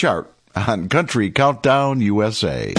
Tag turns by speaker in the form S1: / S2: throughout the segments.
S1: chart on Country Countdown USA.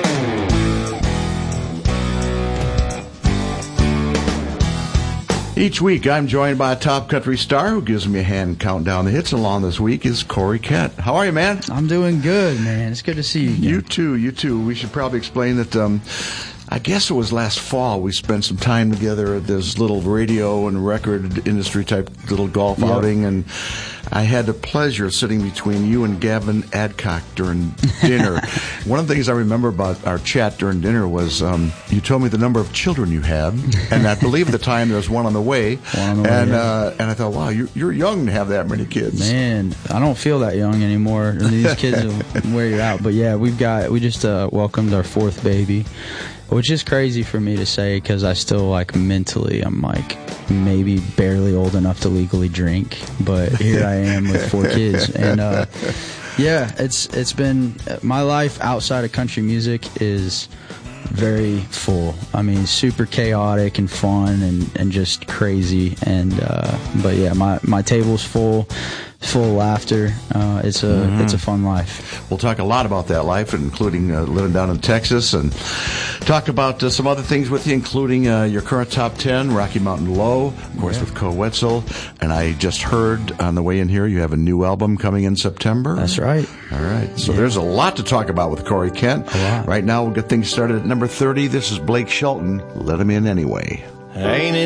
S1: Each week, I'm joined by a top country star who gives me a hand count down the hits. Along this week is Corey Kent. How are you, man?
S2: I'm doing good, man. It's good to see you again.
S1: You too. We should probably explain that, I guess it was last fall, we spent some time together at this little radio and record industry type little golf outing, and I had the pleasure of sitting between you and Gavin Adcock during dinner. One of the things I remember about our chat during dinner was you told me the number of children you had, and I believe at the time there was one on the way. And I thought, wow, you're young to have that many kids.
S2: Man, I don't feel that young anymore. These kids will wear you out. But yeah, we just welcomed our fourth baby, which is crazy for me to say because I still, mentally, I'm maybe barely old enough to legally drink, but here I am with 4 kids. And yeah, it's been, my life outside of country music is very full. I mean, super chaotic and fun and just crazy. And but yeah, my table's full of laughter. It's a fun life.
S1: We'll talk a lot about that life, including living down in Texas, and talk about some other things with you, including your current top 10, Rocky Mountain Low, of course, with Co Wetzel. And I just heard on the way in here you have a new album coming in September.
S2: That's right.
S1: All right. So there's a lot to talk about with Corey Kent.
S2: A lot.
S1: Right now, we'll get things started at number 30. This is Blake Shelton. Let him in anyway.
S3: Ain't it